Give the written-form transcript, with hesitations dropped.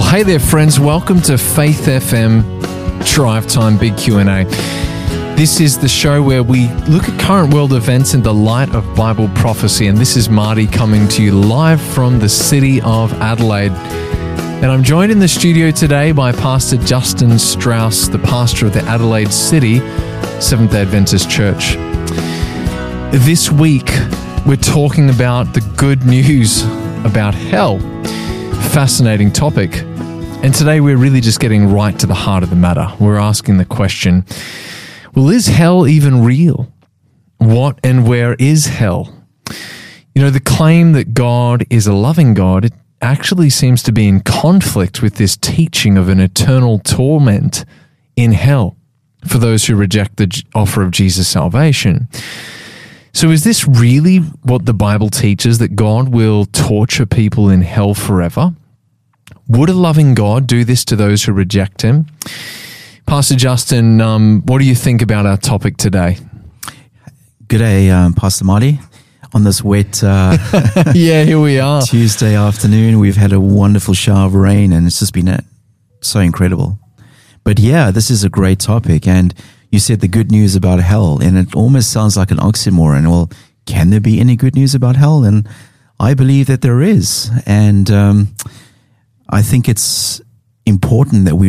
Hey there, friends. Welcome to Faith FM Drive Time Big Q&A. This is the show where we look at current world events in the light of Bible prophecy. And this is Marty coming to you live from the city of Adelaide. And I'm joined in the studio today by Pastor Justin Strauss, the pastor of the Adelaide City Seventh-day Adventist Church. This week, we're talking about the good news about hell. Fascinating topic. And today we're really just getting right to the heart of the matter. We're asking the question, well, is hell even real? What and where is hell? You know, the claim that God is a loving God, it actually seems to be in conflict with this teaching of an eternal torment in hell for those who reject the offer of Jesus' salvation. So is this really what the Bible teaches, that God will torture people in hell forever? Would a loving God do this to those who reject him? Pastor Justin, what do you think about our topic today? Good day, Pastor Marty. On this wet yeah, here we are. Tuesday afternoon, we've had a wonderful shower of rain, and it's just been so incredible. But yeah, this is a great topic, and you said the good news about hell, and it almost sounds like an oxymoron. Well, can there be any good news about hell? And I believe that there is, and I think it's important that we